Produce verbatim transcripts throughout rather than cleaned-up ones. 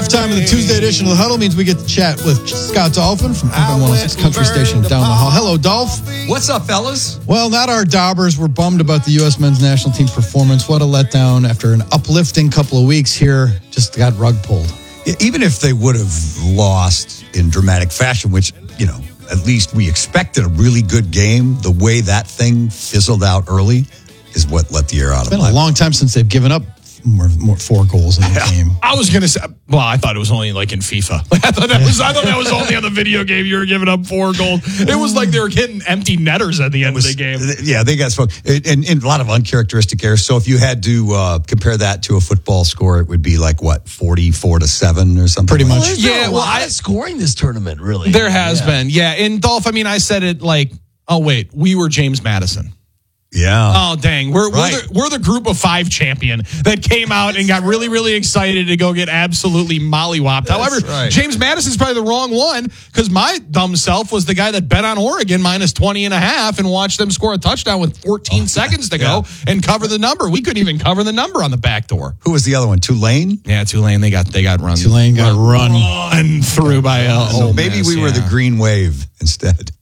Halftime of the Tuesday edition of The Huddle means we get to chat with Scott Dolphin from F M one oh six Country Station down the hall. Hello, Dolph. What's up, fellas? Well, not our daubers. We're bummed about the U S men's national team's performance. What a letdown after an uplifting couple of weeks here. Just got rug pulled. Even if they would have lost in dramatic fashion, which, you know, at least we expected a really good game, the way that thing fizzled out early is what let the air out It's of been my a long time since they've given up more, more four goals in the game. I was gonna say, well, I thought it was only like in FIFA. I thought that was, I thought that was only on the video game. You were giving up four goals. It was like they were getting empty netters at the end was, of the game. Yeah, they got smoked, and, and a lot of uncharacteristic errors. So if you had to uh, compare that to a football score, it would be like what, forty-four to seven or something. Pretty like much. that. Well, Yeah, yeah, well, well, I I- scoring this tournament, really. There has Yeah. been, yeah. And Dolph, I mean, I said it like, oh wait, we were James Madison. Yeah. Oh, dang. We're, Right. we're, the, we're the group of five champion that came out and got really, really excited to go get absolutely mollywopped. However, right. James Madison's probably the wrong one because my dumb self was the guy that bet on Oregon minus twenty and a half and watched them score a touchdown with fourteen seconds to go and cover the number. We couldn't even cover the number on the back door. Who was the other one? Tulane? Yeah, Tulane, they got they got run. Tulane got run. run through by a So Ole maybe Miss, we were yeah. the green wave instead.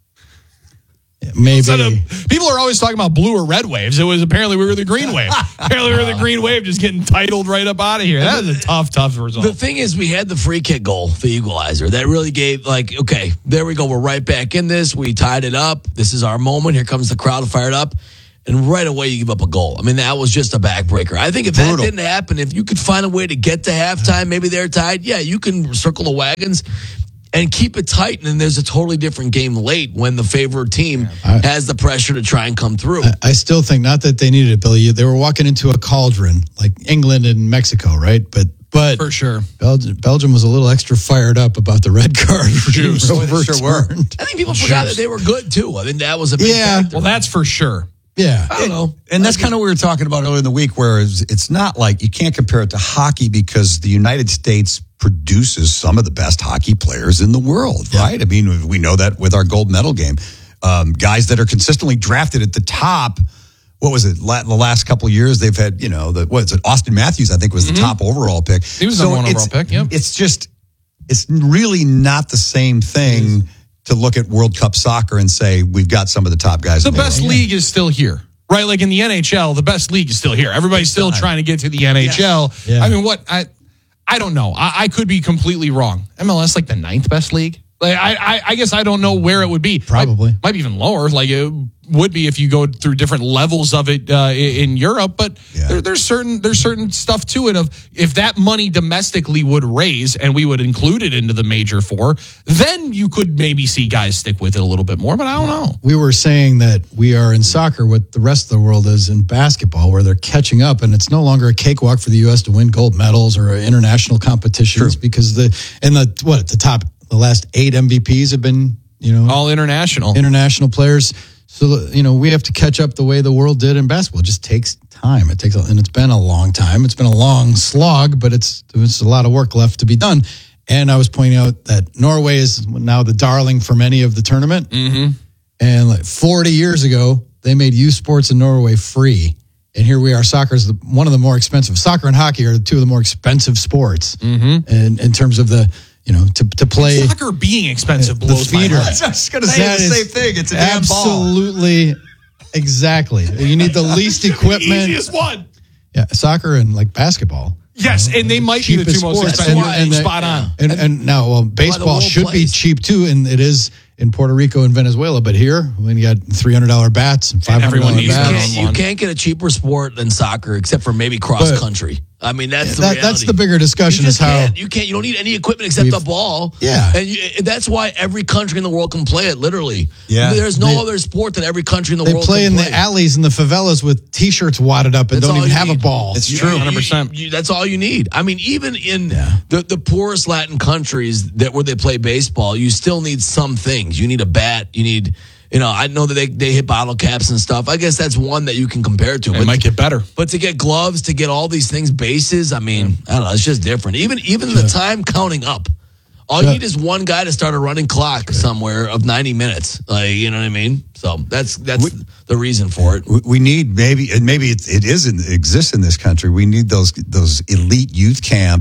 Maybe. Instead of- people are always talking about blue or red waves. It was apparently we were the green wave. Apparently we were the green wave, just getting titled right up out of here. That was a tough, tough result. The thing is, we had the free kick goal, the equalizer. That really gave, like, okay, there we go. We're right back in this. We tied it up. This is our moment. Here comes the crowd fired up. And right away, you give up a goal. I mean, that was just a backbreaker. I think if Brutal. that didn't happen, if you could find a way to get to halftime, maybe they're tied, yeah, you can circle the wagons and keep it tight. And then there's a totally different game late when the favored team I- has the pressure to try and come through. I, I still think, not that they needed it, Billy. They were walking into a cauldron like England and Mexico, right? But but For sure. Belgium, Belgium was a little extra fired up about the red card. Juice. being They sure were. overturned. I think people forgot that they were good, too. I think that was a big Yeah. factor. Well, that's for sure. Yeah. I don't know. And that's kind of what we were talking about earlier in the week, where it's, it's not like you can't compare it to hockey because the United States produces some of the best hockey players in the world, right? I mean, we know that with our gold medal game. Um, guys that are consistently drafted at the top. What was it? La- the last couple of years, they've had, you know, the what is it? Austin Matthews, I think, was the top overall pick. He was the number one it's- overall pick, yep. It's just, it's really not the same thing to look at World Cup soccer and say we've got some of the top guys. The in the best world. league is still here. Right, like in the N H L, the best league is still here. Everybody's still trying to get to the N H L. Yeah. I mean, what I I don't know. I, I could be completely wrong. M L S like the ninth best league. Like I, I, I guess I don't know where it would be. Probably. might, might be even lower. Like it would be if you go through different levels of it uh, in Europe. But Yeah. there, there's certain there's certain stuff to it of if that money domestically would raise and we would include it into the major four, then you could maybe see guys stick with it a little bit more. But I don't know. We were saying that we are in soccer what the rest of the world is in basketball, where they're catching up, and it's no longer a cakewalk for the U S to win gold medals or international competitions because the and the what the top the last eight M V Ps have been, you know, All international. international players. So, you know, we have to catch up the way the world did in basketball. It just takes time. It takes, a, and it's been a long time. It's been a long slog, but it's it's a lot of work left to be done. And I was pointing out that Norway is now the darling for many of the tournament. Mm-hmm. And like forty years ago, they made youth sports in Norway free. And here we are. Soccer is the, one of the more expensive. Soccer and hockey are two of the more expensive sports. Mm-hmm. And in terms of the, you know, to to play. Soccer being expensive The blows my feeder. mind. I was just going to say That the is same thing. It's a damn ball. Absolutely. Exactly. You need the least equipment. Easiest one. Yeah, soccer and like basketball. Yes, and they might be the two Cheapest most sports. expensive. That's why- the- Spot on. And and now, well, baseball world should be plays. cheap too, and it is in Puerto Rico and Venezuela. But here, when you got three hundred dollar bats and five hundred everyone dollar needs You their bats, own can't, you one. can't get a cheaper sport than soccer except for maybe cross country. I mean, that's the that, reality. that's the bigger discussion. You Is just how can't. You can't. You don't need any equipment except We've- a ball. Yeah. and you, that's why every country in the world can play it. Literally. Yeah. There's no They- other sport that every country in the they world play can in play. the alleys and the favelas with T-shirts wadded up and That's don't all even you have a need. ball. It's You- true. you- one hundred percent. you- that's all you need. I mean, even in the, the poorest Latin countries that where they play baseball, you still need some things. You need a bat. You need, you know, I know that they, they hit bottle caps and stuff. I guess that's one that you can compare it to. It might get better. But to get gloves, to get all these things, bases, I mean, I don't know, it's just different. Even even the time counting up. All you Yeah. need is one guy to start a running clock somewhere of ninety minutes. Like, you know what I mean? So that's that's the reason for it. We- We need maybe, and maybe it, it is in, exists in this country. We need those those elite youth camps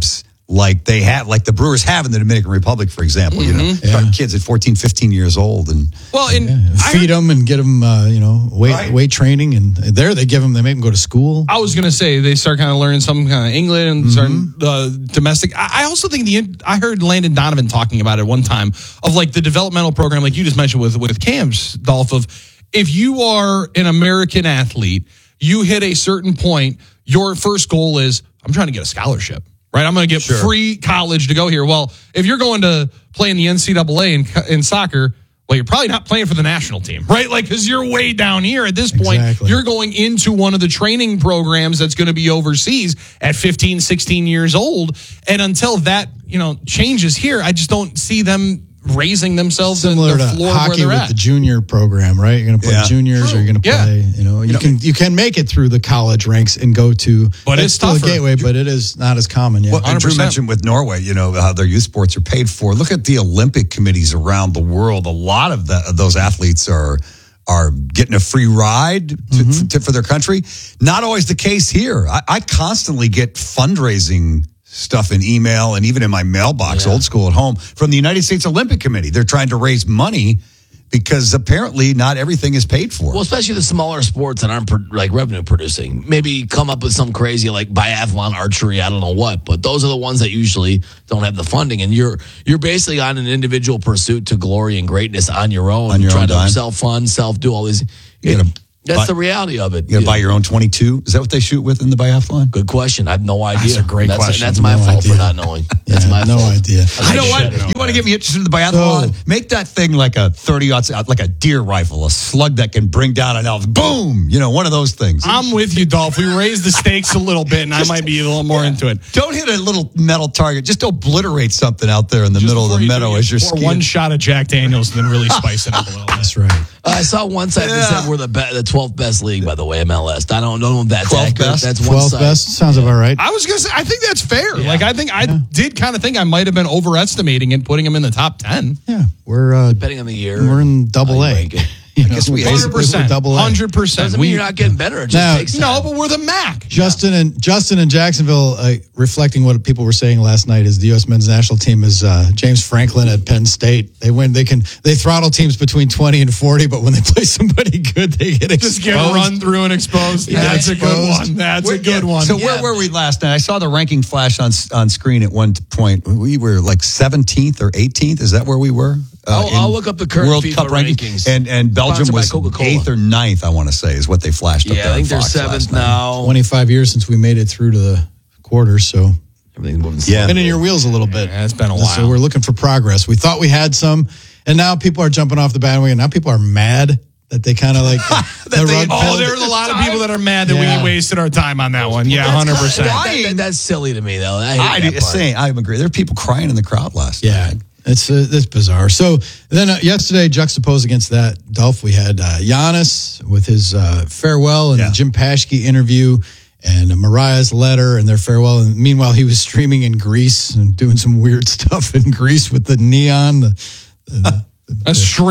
like they have, like the Brewers have in the Dominican Republic, for example. You know, Yeah. kids at fourteen, fifteen years old, and Well, and Yeah, I feed heard- them and get them, uh, you know, weight Right. weight training, and there they give them, they make them go to school. I was gonna say they start kind of learning some kind of English and start uh, domestic. I, I also think the I heard Landon Donovan talking about it one time of like the developmental program, like you just mentioned with with Cam's Dolph. Of if you are an American athlete, you hit a certain point. Your first goal is I'm trying to get a scholarship. Right, I'm going to get Sure. free college to go here. Well, if you're going to play in the N C double A in, in soccer, well, you're probably not playing for the national team, right? Like, because you're way down here at this point. Exactly. You're going into one of the training programs that's going to be overseas at fifteen, sixteen years old. And until that, you know, changes here, I just don't see them raising themselves Similar in the to floor where hockey they're with at. the junior program, right? You're going to play Yeah. juniors, or you're going to Yeah. play. You know, you can you can make it through the college ranks and go to. But that's it's still tougher. a gateway, but it is not as common yet. Well, and Drew one hundred percent. mentioned with Norway, you know, how their youth sports are paid for. Look at the Olympic committees around the world. A lot of the, those athletes are are getting a free ride to, Mm-hmm. to, for their country. Not always the case here. I, I constantly get fundraising stuff in email and even in my mailbox, Yeah. old school at home, from the United States Olympic Committee. They're trying to raise money because apparently not everything is paid for. Well, especially the smaller sports that aren't pro- like revenue producing. Maybe come up with some crazy like biathlon, archery, I don't know what, but those are the ones that usually don't have the funding. And you're you're basically on an individual pursuit to glory and greatness on your own. On your try own to dime. self fund, self do all these. You gotta That's buy- the reality of it. you got to buy your own twenty-two. Is that what they shoot with in the biathlon? Good question. I have no idea. a great that's, question. That's my No fault idea. for not knowing. That's Yeah, my no fault. idea. You know what? should know You want to that. get me interested in the biathlon? So- Make that thing like a thirty outs, like a deer rifle, a slug that can bring down an elf. Boom! You know, one of those things. I'm with you, Dolph. We raised the stakes a little bit, and I might be a little more into it. Don't hit a little metal target. Just obliterate something out there in the middle of the meadow as you're Or skiing. one shot of Jack Daniels, and then really spice it up a little bit. That's right. I saw one site that Yeah. said we're the be- the twelfth best league, by the way, M L S. I don't know if that's twelfth accurate. best? That's one twelfth site. best sounds about right. I was gonna say, I think that's fair. Yeah. Like, I think I did kind of think I might have been overestimating it, putting him in the top ten. Yeah, we're uh, Depending on the year. we're in double how you A. rank it. You know, guess we- we're basically- Hundred percent, we're double A. hundred percent. Doesn't mean you're not getting better. It just Now- takes time. No, but we're the M A C. Justin and Justin and Jacksonville, uh, reflecting what people were saying last night, is the U S men's national team is uh, James Franklin at Penn State. They win. They can they throttle teams between twenty and forty, but when they play somebody good, they get exposed. Just get run through and exposed. Yeah, That's a good exposed. one. That's Where- a good yeah, one. So Yeah. where were we last night? I saw the ranking flash on on screen at one point. We were like seventeenth or eighteenth. Is that where we were? Uh, I'll- in I'll look up the current World FIFA Cup rankings. rankings. And and Belgium Sponsored by was Coca-Cola. eighth or ninth. I want to say is what they flashed up Yeah, there. I think on they're Fox last seventh night. now. twenty-five years since we made it through to the quarters, so Everything's moving Yeah. slow. spinning your wheels a little bit. Yeah, it's been a So while. we're looking for progress. We thought we had some, and now people are jumping off the bandwagon. Now people are mad that they kind of like the they- rug Oh, pulled. there's a lot of people that are mad that Yeah. we wasted our time on that one. Yeah, hundred percent. That- that- that's silly to me, though. I hate I that do, part. saying I agree. There are people crying in the crowd last Yeah, night. it's uh, it's bizarre. So then uh, yesterday, juxtaposed against that, Dolph, we had uh, Giannis with his uh, farewell and Yeah. the Jim Paschke interview, and Mariah's letter and their farewell. And meanwhile, he was streaming in Greece and doing some weird stuff in Greece with the neon, the, the, A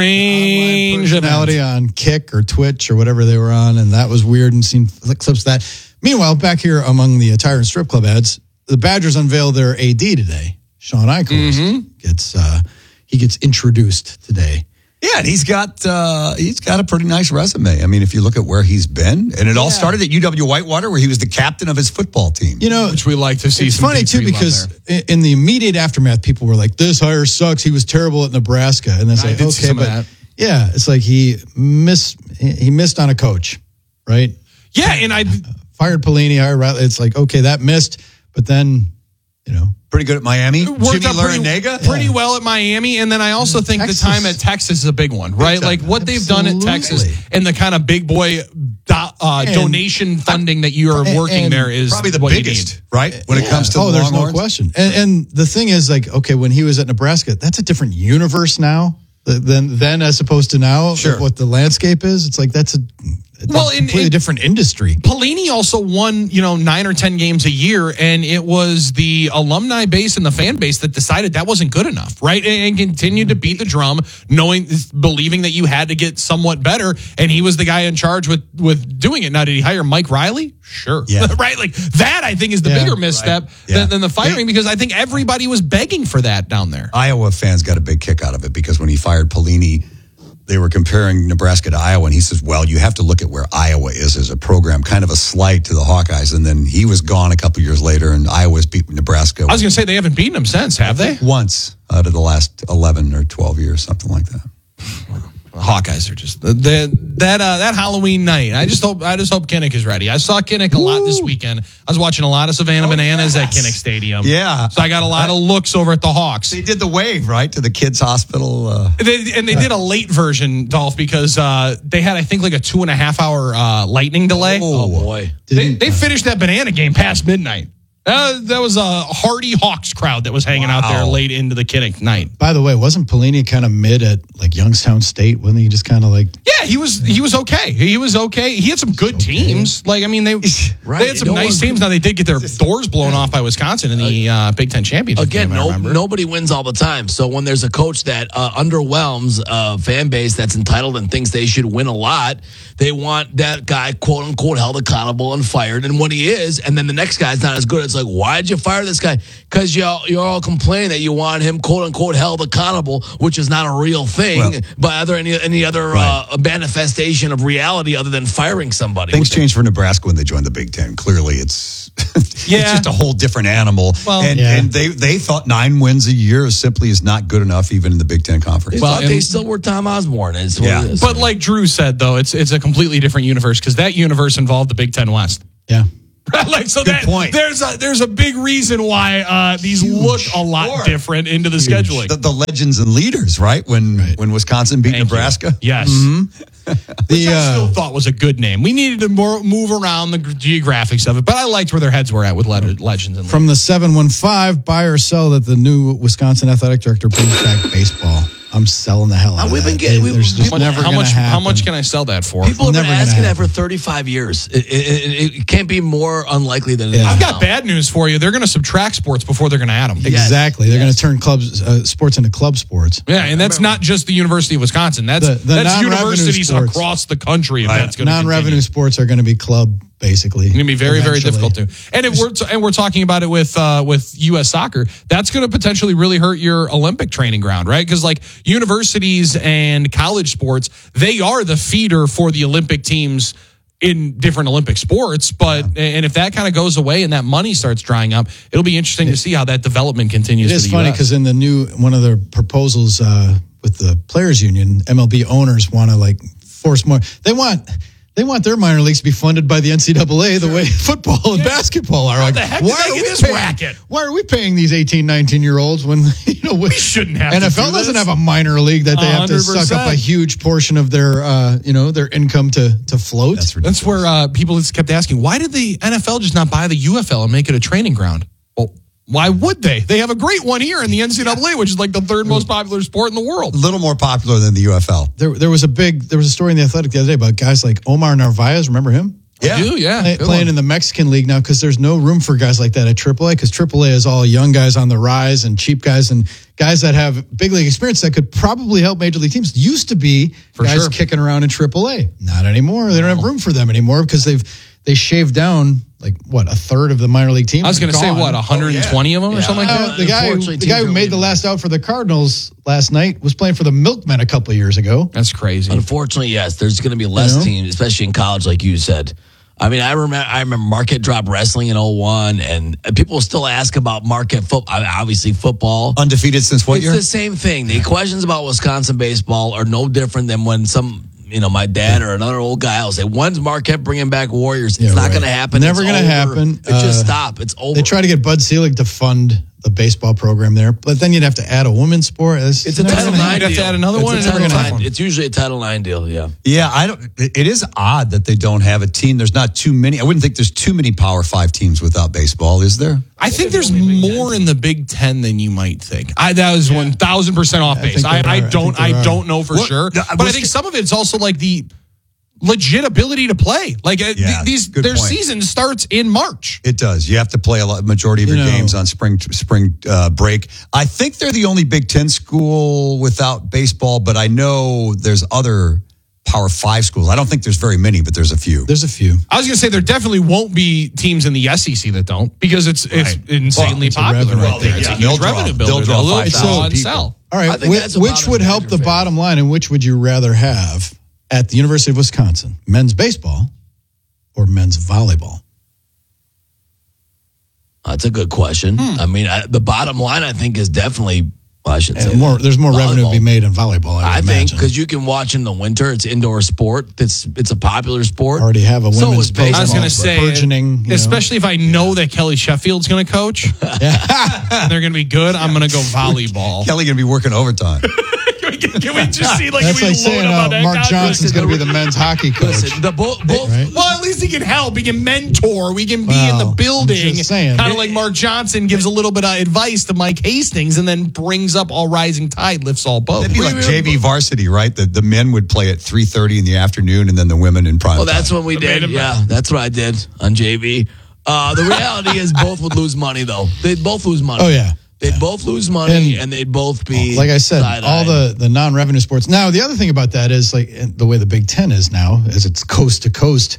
strange personality on Kick or Twitch or whatever they were on, and that was weird. And seen clips of that. Meanwhile, back here among the Tire and Strip Club ads, the Badgers unveiled their A D today. Sean Eichel gets uh, he gets introduced today. Yeah, and he's got uh, he's got a pretty nice resume. I mean, if you look at where he's been, and it all started at U W Whitewater, where he was the captain of his football team. You know, Which we like to see. it's some funny D too three love because there. in in the immediate aftermath, people were like, "This hire sucks. He was terrible at Nebraska," and then I say, did see "Okay, some of but that. yeah, it's like he missed he missed on a coach, right? Yeah, and I Fired Pelini. hired Riley. It's like okay, that missed, but then you know." Pretty good at Miami. worked Jimmy out pretty, Larinaga. pretty well at Miami, and then I also think Texas. the time at Texas is a big one, right? time. Like what they've done at Texas Absolutely. and the kind of big boy do, uh, And- donation funding that you are and- working and there is Probably the what biggest, you need. right? When it comes to oh, the there's no Longhorns. question. And, and the thing is, like, okay, when he was at Nebraska, that's a different universe now than than as opposed to now. Sure. Like, what the landscape is. It's like that's a It's Well, a in- completely in- different industry. Pelini also won, you know, nine or ten games a year, and it was the alumni base and the fan base that decided that wasn't good enough, right? And, and continued to beat the drum, knowing, believing that you had to get somewhat better, and he was the guy in charge with with doing it. Now, did he hire Mike Riley? Sure, Yeah. right. Like that, I think is the Yeah, bigger misstep right. Yeah. than, than the firing, because I think everybody was begging for that down there. Iowa fans got a big kick out of it because when he fired Pelini, they were comparing Nebraska to Iowa, and he says, well, you have to look at where Iowa is as a program, kind of a slight to the Hawkeyes. And then he was gone a couple years later, and Iowa's beat Nebraska I was going to say they haven't beaten him since, have they? once out of the last eleven or twelve years, something like that. Hawkeyes are just the, that uh, that Halloween night. I just hope I just hope Kinnick is ready. I saw Kinnick a lot this weekend. I was watching a lot of Savannah Bananas at Kinnick Stadium. Yeah. so I got a lot of looks over at the Hawks. They did the wave, right, to the kids' hospital. Uh, They, and they did a late version, Dolph, because uh, they had I think like a two and a half hour uh, lightning delay. Oh boy. They, they finished that banana game past midnight. Uh, that was a hearty Hawks crowd that was hanging out there Wow. late into the Kinnick night. By the way, wasn't Pelini kind of mid at like Youngstown State? Wasn't he just kind of like Yeah, he was he was okay. He was okay. He had some good teams. Like I mean, they Right. they had some No nice one- teams. Now they did get their doors blown off by Wisconsin in the uh, Big Ten championship Again, game. I no, remember. nobody wins all the time. So when there's a coach that uh, underwhelms a fan base that's entitled and thinks they should win a lot, they want that guy, quote unquote, held accountable and fired. And when he is, and then the next guy's not as good, it's like, why did you fire this guy? Because y'all, you're all complaining that you want him, quote unquote, held accountable, which is not a real thing, Well, but other any any other right. uh, manifestation of reality other than firing somebody. Things changed for Nebraska when they joined the Big Ten. Clearly, it's Yeah. it's just a whole different animal. Well, and yeah. and they they thought nine wins a year simply is not good enough, even in the Big Ten conference. They Well, thought they and- still were Tom Osborne. Is what Yeah. it is. But like Drew said, though, it's it's a completely different universe because that universe involved the Big Ten West. yeah? like so Good that point. there's a there's a big reason why uh, these look a lot Sure. different into the scheduling. the, the legends and leaders, right? When when Wisconsin beat Thank you. Nebraska. Yes. The Which I still uh, thought was a good name. We needed to more move around the geographics of it, but I liked where their heads were at with le- legends and from the seven one five, buy or sell that the new Wisconsin athletic director brings back baseball. I'm selling the hell out Uh, of we've that. been getting- It- we've- There's just people- never how gonna much happen. how much can I sell that for? People have been Never gonna asking that happen. for thirty-five years. It, it, it, it can't be more unlikely than it Yeah. is I've got now. bad news for you. They're going to subtract sports before they're going to add them. Yes, Exactly. They're yes. going to turn clubs uh, sports into club sports. Yeah, and that's not just the University of Wisconsin. That's The- the that's non-revenue universities sports. across the country. If that's going to Non-revenue sports are going to be club, basically. It's going to be very, very eventually. difficult to. And if we're t- and we're talking about it with uh, with U S soccer, that's going to potentially really hurt your Olympic training ground, right? Because like universities and college sports, they are the feeder for the Olympic teams in different Olympic sports. But and if that kind of goes away and that money starts drying up, it'll be interesting to see how that development continues. It for is the funny U S. because in the new one of their proposals uh, with the players union, M L B owners want to like force more. They want they want their minor leagues to be funded by the N C double A the way football and basketball are. How Like, the heck did they get this paying, racket? Why are we paying these eighteen, nineteen year olds when you know we, shouldn't have to N F L do doesn't this. have a minor league that they have to suck up one hundred percent. a huge portion of their uh, you know their income to to float. That's ridiculous. That's where uh, people just kept asking, why did the N F L just not buy the U F L and make it a training ground? Well, why would they? They have a great one here in the N C double A, which is like the third most popular sport in the world. a little more popular than the U F L. There, there was a big there was a story in the Athletic the other day about guys like Omar Narvaez. Remember him? I do, yeah. Play- Good playing one. in the Mexican League now because there's no room for guys like that at triple A because triple A is all young guys on the rise and cheap guys and guys that have big league experience that could probably help major league teams. Used to be For guys sure. kicking around in triple A. Not anymore. They don't have room for them anymore because they've they shaved down like what a third of the minor league teams. I was going to say, Gone. what, one hundred twenty of them or something like Uh, that? the guy, Unfortunately, the guy teams who are made the leaving. last out for the Cardinals last night was playing for the Milkmen a couple of years ago. That's crazy. Unfortunately, yes, there's going to be less You know? teams, especially in college, like you said. I mean, I remember I remember Marquette Drop Wrestling in oh one, and people still ask about Marquette football. Obviously, football. Undefeated since what It's year? the same thing. The questions about Wisconsin baseball are no different than when some, you know, my dad or another old guy will say, "When's Marquette bringing back Warriors?" It's Yeah, not right. going to happen. Never It's gonna over. happen. It just Uh, stop. It's over. They try to get Bud Selig to fund the baseball program there, but then you'd have to add a women's sport. It's, It's a never Title gonna nine You'd have to deal. add another It's one, a it's never Title gonna nine- happen. It's usually a Title nine deal. Yeah. Yeah, I don't. It it is odd that they don't have a team. There's not too many. I wouldn't think there's too many Power Five teams without baseball, is there? I think there's more in the Big Ten than you might think. I that was one thousand percent off I base. think I, there I are. I don't think there I are. don't know for What- sure, No, I but I was- think some of it's also like the legit ability to play. Like uh, Yeah, th- these, good their point. season starts in March. It does. You have to play a lot, majority of You your know- games on spring spring uh, break. I think they're the only Big Ten school without baseball, but I know there's other Power Five schools. I don't think there's very many, but there's a few. There's a few. I was going to say there definitely won't be teams in the S E C that don't because it's it's Right. insanely Well, it's a popular revenue- right there. It's yeah, a they'll huge draw- revenue they'll builder. draw They'll five sell thousand and people. sell. All I right, think which, that's about which as would a help the Badger fan. bottom line, and which would you rather have at the University of Wisconsin, men's baseball or men's volleyball? That's a good question. Hmm. I mean, I, the bottom line, I think, is definitely. Well, I should say And more, that. there's more revenue to Volleyball. be made in volleyball. I, I would think imagine. because you can watch in the winter. It's indoor sport. It's it's a popular sport. already have a So women's is baseball. I was going to But say, burgeoning, you know. especially if I know that Kelly Sheffield's going to coach, and they're going to be good. I'm going to go volleyball. Kelly going to be working overtime. Can we just see like That's we like load saying up uh, on that Mark guy? Johnson's going to be the men's hockey coach. Listen, the bo- both. Right? Well, at least he can help. He can mentor. We can be in Well, the I'm building. just saying. Kind of like Mark Johnson gives a little bit of advice to Mike Hastings and then brings up all rising tide, lifts all boats. It'd be like J V varsity, right? The the men would play at three thirty in the afternoon, and then the women in prime Well, that's time. what we The did. main Yeah, event. that's what I did on J V. Uh, the reality is both would lose money, though. They'd both lose money. Oh, yeah. They'd Yeah. both lose money, And- and, they'd both be Like I said, side-eyed. all the, the non-revenue sports. Now, the other thing about that is like the way the Big Ten is now, is it's coast to coast.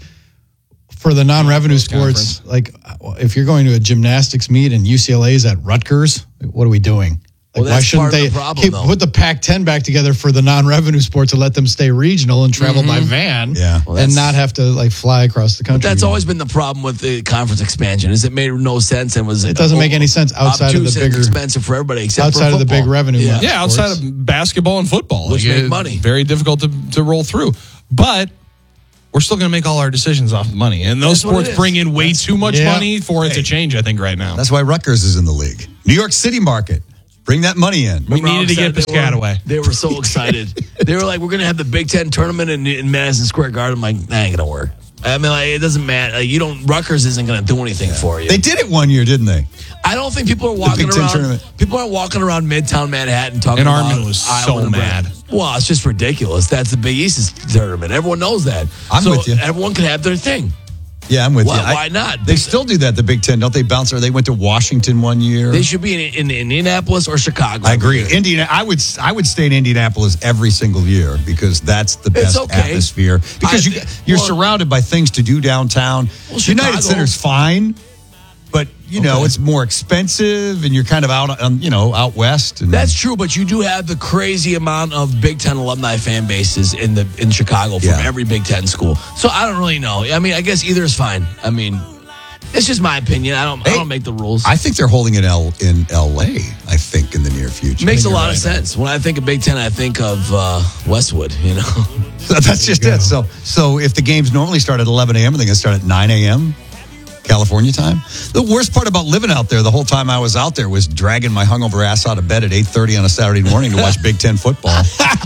For the non-revenue sports, like if you're going to a gymnastics meet and U C L A is at Rutgers, what are we doing? Like, Well, why that's shouldn't part of they the problem, keep, though. put the Pac ten back together for the non-revenue sports and let them stay regional and travel by van, Yeah. Well, and that's- not have to like fly across the country? That's always been the problem with the conference expansion. Is it made no sense and was It doesn't make any sense outside of the obtuse and bigger- expensive for everybody except outside for of the big football. revenue Yeah. line. Yeah, outside sports. of basketball and football, Which Like, make it's money. Very difficult to, to roll through, but we're still going to make all our decisions off of money, and those That's what sports it is. bring in way too much Yeah. money for it to change. I think right now That's why Rutgers is in the league. New York City market. Bring that money in. we Remember how needed to get excited they Piscataway. were? They were so excited. They were like, "We're going to have the Big Ten tournament in, in Madison Square Garden." I'm like, "That ain't going to work." I mean, like, it doesn't matter. Like, you don't. Rutgers isn't going to do anything for you. They did it one year, didn't they? I don't think people are walking Big Ten around. tournament. People aren't walking around Midtown Manhattan talking And about. Armin was so Iowa and mad. Nebraska. Well, it's just ridiculous. That's the Big East tournament. Everyone knows that. I'm so with you. Everyone can have their thing. Yeah, I'm with Why- you. I- why not? They still do that, the Big Ten, don't they? Bounce or they went to Washington one year. They should be in, in Indianapolis or Chicago. I agree. every year. Indiana. I would. I would stay in Indianapolis every single year because that's the It's best okay. atmosphere. Because I you, thi- you're well- surrounded by things to do downtown. Well, United Chicago- Center's fine, but you know Okay. it's more expensive, and you're kind of out, um, you know, out west. And That's true, but you do have the crazy amount of Big Ten alumni fan bases in the in Chicago from Yeah. every Big Ten school. So I don't really know. I mean, I guess either is fine. I mean, it's just my opinion. I don't. I Hey, don't make the rules. I think they're holding it L in L A. I think in the near future. Makes a I think lot you're of right. sense. When I think of Big Ten, I think of uh, Westwood. You know, So that's just it. So, so if the games normally start at eleven a.m., are they going to start at nine a.m. California time? The worst part about living out there the whole time I was out there was dragging my hungover ass out of bed at eight thirty on a Saturday morning to watch Big Ten football.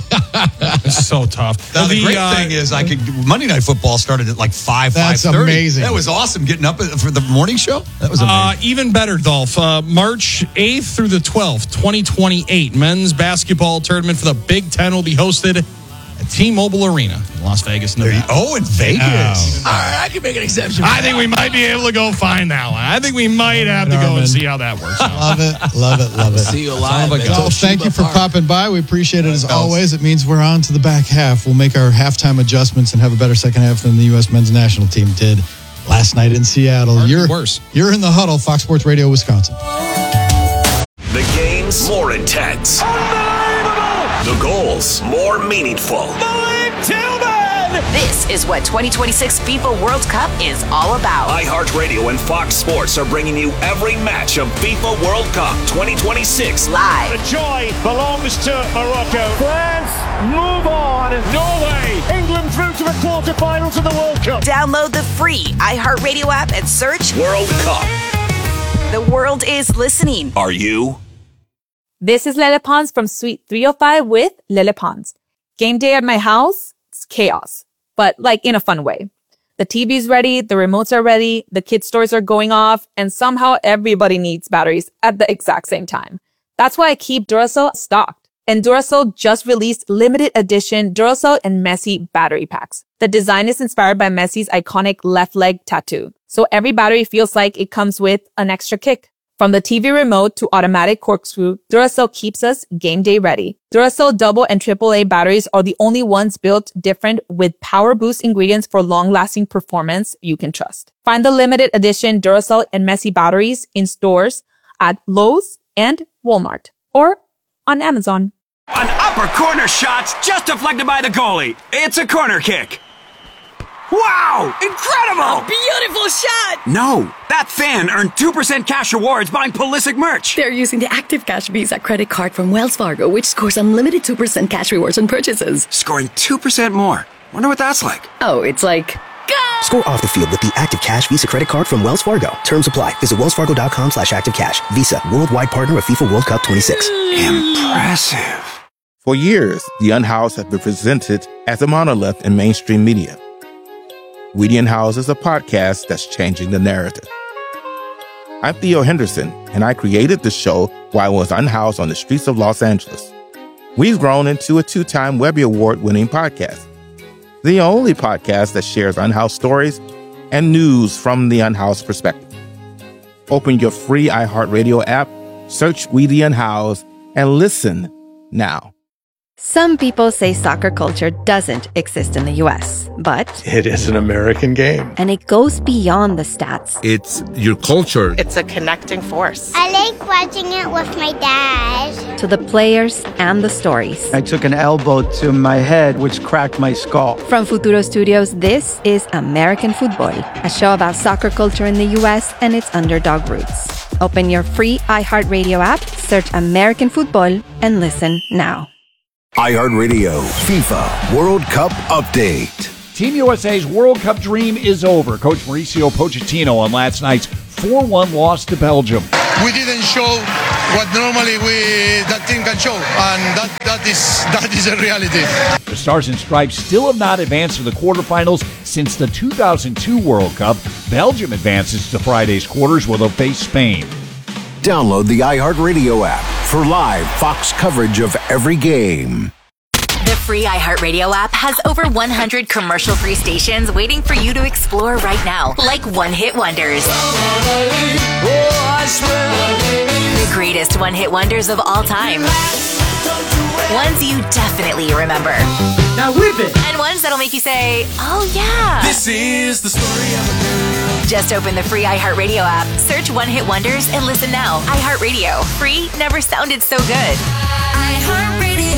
It's so tough. Now, the, great uh, thing is I could Monday Night Football started at like five, That's five thirty. amazing. That was awesome getting up for the morning show. That was amazing. Uh, even better, Dolph. Uh, March eighth through the twelfth, twenty twenty-eight, men's basketball tournament for the Big Ten will be hosted at T-Mobile Arena in Las Vegas, There you- Nevada. oh, in Vegas. all right, I can make an exception. I think we might be able to go find that one. I think we might have to go Armin. and see how that works out. Love it, love it, love it. See you live. like at a- Well, thank Toshiba you for Park. popping by. We appreciate it as Thanks. always. It means we're on to the back half. We'll make our halftime adjustments and have a better second half than the U S men's national team did last night in Seattle. Hardly You're worse. You're in the huddle, Fox Sports Radio, Wisconsin. The games more intense. The goals more meaningful. This is what twenty twenty-six FIFA World Cup is all about. iHeartRadio and Fox Sports are bringing you every match of FIFA World Cup twenty twenty-six. Live. The joy belongs to Morocco. France move on. Norway, England through to the quarterfinals of the World Cup. Download the free iHeartRadio app and search World Cup. The World is Listening. Are you? This is Lele Pons from Suite three oh five with Lele Pons. Game day at my house, it's chaos, but like in a fun way. The T V's ready, the remotes are ready, the kids' stores are going off, and somehow everybody needs batteries at the exact same time. That's why I keep Duracell stocked. And Duracell just released limited edition Duracell and Messi battery packs. The design is inspired by Messi's iconic left leg tattoo, so every battery feels like it comes with an extra kick. From the T V remote to automatic corkscrew, Duracell keeps us game day ready. Duracell double and triple A batteries are the only ones built different with power boost ingredients for long-lasting performance you can trust. Find the limited edition Duracell and Messi batteries in stores at Lowe's and Walmart or on Amazon. An upper corner shot's just deflected by the goalie. It's a corner kick. Wow! Incredible! A beautiful shot! No, that fan earned two percent cash rewards buying Pulisic merch. They're using the Active Cash Visa credit card from Wells Fargo, which scores unlimited two percent cash rewards on purchases. Scoring two percent more. Wonder what that's like. Oh, it's like... Go! Score off the field with the Active Cash Visa credit card from Wells Fargo. Terms apply. Visit wellsfargo.com slash activecash. Visa, worldwide partner of FIFA World Cup twenty-six. Impressive. For years, The Unhoused has been presented as a monolith in mainstream media. We the Unhoused is a podcast that's changing the narrative. I'm Theo Henderson, and I created the show while I was unhoused on the streets of Los Angeles. We've grown into a two-time Webby Award-winning podcast, the only podcast that shares unhoused stories and news from the unhoused perspective. Open your free iHeartRadio app, search We the Unhoused, and listen now. Some people say soccer culture doesn't exist in the U S, but it is an American game. And it goes beyond the stats. It's your culture. It's a connecting force. I like watching it with my dad. To the players and the stories. I took an elbow to my head, which cracked my skull. From Futuro Studios, this is American Football, a show about soccer culture in the U S and its underdog roots. Open your free iHeartRadio app, search American Football, and listen now. iHeartRadio FIFA World Cup Update. Team U S A's World Cup dream is over. Coach Mauricio Pochettino on last night's four one loss to Belgium. We didn't show what normally we that team can show, and that, that is that is a reality. The Stars and Stripes still have not advanced to the quarterfinals since the two thousand two World Cup. Belgium advances to Friday's quarters where they'll face Spain. Download the iHeartRadio app for live Fox coverage of every game. The free iHeartRadio app has over one hundred commercial-free stations waiting for you to explore right now, like one-hit wonders. The greatest one-hit wonders of all time. Ones you definitely remember. Now whip it! And ones that'll make you say, oh yeah. This is the story of a girl. Just open the free iHeartRadio app, search One Hit Wonders, and listen now. iHeartRadio. Free never sounded so good. iHeartRadio.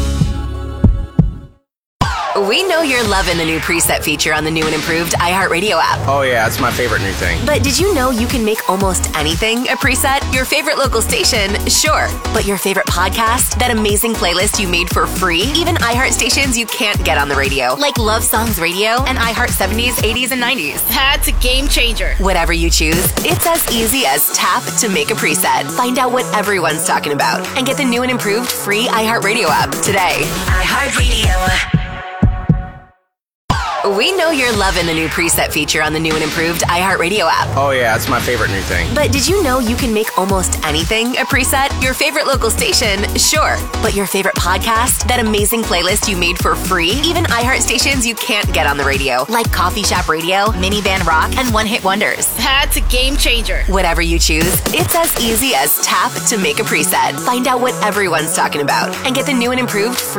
We know you're loving the new preset feature on the new and improved iHeartRadio app. Oh yeah, that's my favorite new thing. But did you know you can make almost anything a preset? Your favorite local station, sure. But your favorite podcast? That amazing playlist you made for free? Even iHeart stations you can't get on the radio, like Love Songs Radio and iHeart seventies, eighties, and nineties. That's a game changer. Whatever you choose, it's as easy as tap to make a preset. Find out what everyone's talking about and get the new and improved free iHeartRadio app today. iHeartRadio. We know you're loving the new preset feature on the new and improved iHeartRadio app. Oh yeah, that's my favorite new thing. But did you know you can make almost anything a preset? Your favorite local station, sure. But your favorite podcast? That amazing playlist you made for free? Even iHeart stations you can't get on the radio, like Coffee Shop Radio, Minivan Rock, and One Hit Wonders. That's a game changer. Whatever you choose, it's as easy as tap to make a preset. Find out what everyone's talking about and get the new and improved free